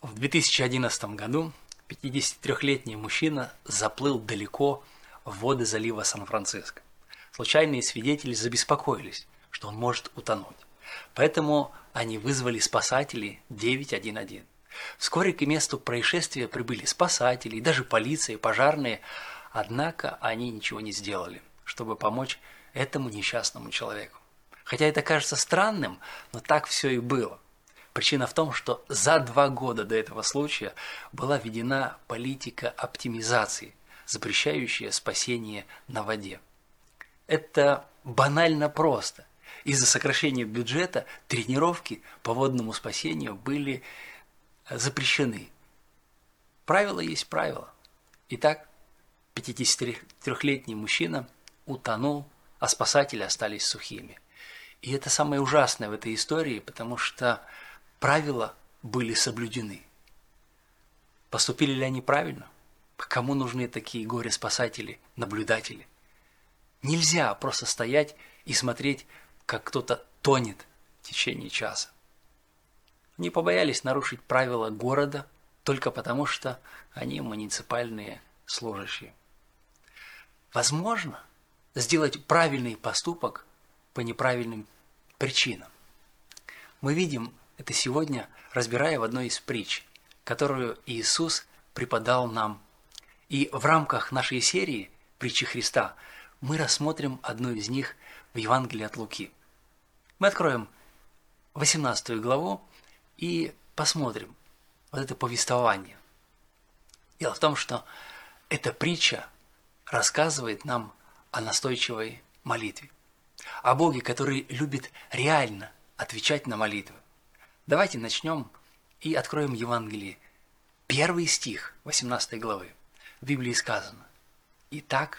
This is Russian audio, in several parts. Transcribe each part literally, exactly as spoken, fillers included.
В две тысячи одиннадцатом году пятидесятитрёхлетний мужчина заплыл далеко в воды залива Сан-Франциско. Случайные свидетели забеспокоились, что он может утонуть. Поэтому они вызвали спасателей девять один один. Вскоре к месту происшествия прибыли спасатели, и даже полиция, и пожарные, однако они ничего не сделали, чтобы помочь этому несчастному человеку. Хотя это кажется странным, но так все и было. Причина в том, что за два года до этого случая была введена политика оптимизации, запрещающая спасение на воде. Это банально просто. Из-за сокращения бюджета тренировки по водному спасению были запрещены. Правило есть правило. Итак, пятидесятитрёхлетний мужчина утонул, а спасатели остались сухими. И это самое ужасное в этой истории, потому что правила были соблюдены. Поступили ли они правильно? Кому нужны такие горе-спасатели, наблюдатели? Нельзя просто стоять и смотреть, как кто-то тонет в течение часа. Они побоялись нарушить правила города только потому, что они муниципальные служащие. Возможно, сделать правильный поступок по неправильным причинам. Мы видим это сегодня, разбирая в одной из притч, которую Иисус преподал нам. И в рамках нашей серии «Притчи Христа» мы рассмотрим одну из них в Евангелии от Луки. Мы откроем восемнадцатую главу и посмотрим вот это повествование. Дело в том, что эта притча рассказывает нам о настойчивой молитве, о Боге, который любит реально отвечать на молитвы. Давайте начнем и откроем Евангелие. Первый стих восемнадцатой главы. В Библии сказано: «Итак,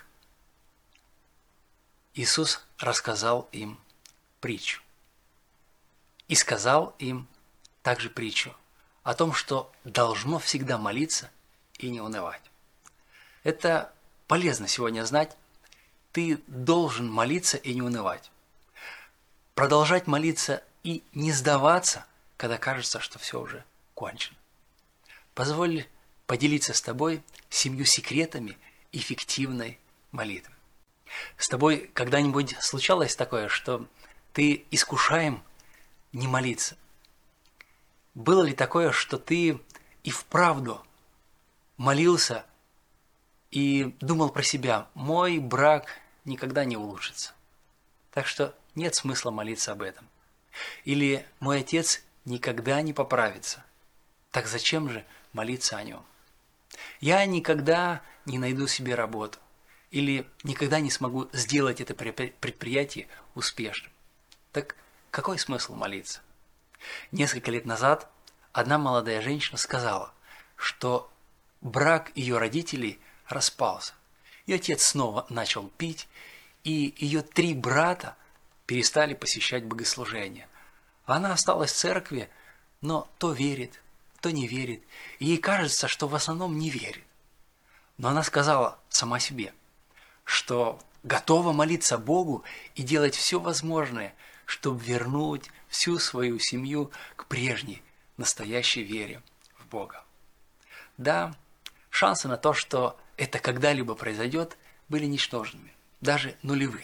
Иисус рассказал им притчу. И сказал им также притчу о том, что должно всегда молиться и не унывать». Это полезно сегодня знать. Ты должен молиться и не унывать. Продолжать молиться и не сдаваться, когда кажется, что все уже кончено. Позволь поделиться с тобой семью секретами эффективной молитвы. С тобой когда-нибудь случалось такое, что ты искушаем не молиться? Было ли такое, что ты и вправду молился и думал про себя: мой брак никогда не улучшится, так что нет смысла молиться об этом? Или мой отец никогда не поправится, так зачем же молиться о нем? Я никогда не найду себе работу, или никогда не смогу сделать это предприятие успешным. Так какой смысл молиться? Несколько лет назад одна молодая женщина сказала, что брак ее родителей распался. Ее отец снова начал пить, и ее три брата перестали посещать богослужения. Она осталась в церкви, но то верит, то не верит, и ей кажется, что в основном не верит. Но она сказала сама себе, что готова молиться Богу и делать все возможное, чтобы вернуть всю свою семью к прежней, настоящей вере в Бога. Да, шансы на то, что это когда-либо произойдет, были ничтожными, даже нулевыми.